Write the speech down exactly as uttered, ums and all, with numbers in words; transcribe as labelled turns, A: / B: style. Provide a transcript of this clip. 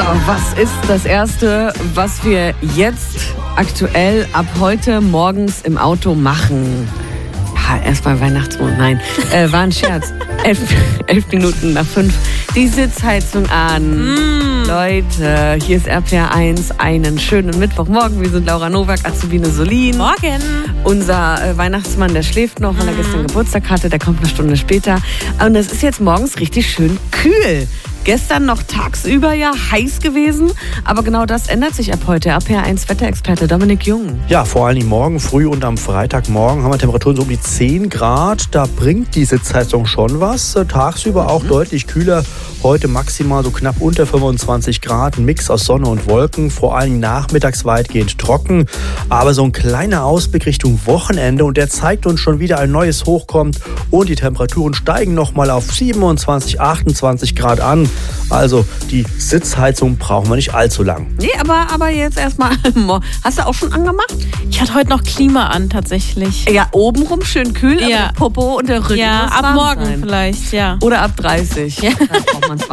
A: Was ist das Erste, was wir jetzt aktuell ab heute morgens im Auto machen? Ja, erstmal Weihnachtsmond, nein, äh, war ein Scherz. elf, elf Minuten nach fünf. Die Sitzheizung an. Mm. Leute, hier ist R P R eins. Einen schönen Mittwochmorgen. Wir sind Laura Nowak, Azubine Solin.
B: Morgen.
A: Unser äh, Weihnachtsmann, der schläft noch, weil er gestern Geburtstag hatte. Der kommt eine Stunde später. Und es ist jetzt morgens richtig schön kühl. Gestern noch tagsüber ja heiß gewesen, aber genau das ändert sich ab heute. R P R eins Wetterexperte Dominik Jung.
C: Ja, vor allem morgen früh und am Freitagmorgen haben wir Temperaturen so um die zehn Grad. Da bringt die Sitzheizung schon was. Tagsüber auch mhm. deutlich kühler. Heute maximal so knapp unter fünfundzwanzig Grad. Ein Mix aus Sonne und Wolken. Vor allem nachmittags weitgehend trocken. Aber so ein kleiner Ausblick Richtung Wochenende. Und der zeigt uns schon wieder ein neues Hoch kommt. Und die Temperaturen steigen nochmal auf siebenundzwanzig, achtundzwanzig Grad an. Also die Sitzheizung brauchen wir nicht allzu lang.
A: Nee, aber, aber jetzt erstmal. Hast du auch schon angemacht?
B: Ich hatte heute noch Klima an, tatsächlich.
A: Ja, obenrum schön kühl,
B: ja.
A: aber der Popo und der Rücken.
B: Ja, ab morgen
A: sein.
B: vielleicht, ja.
A: Oder ab dreißig. Ja. Da braucht man's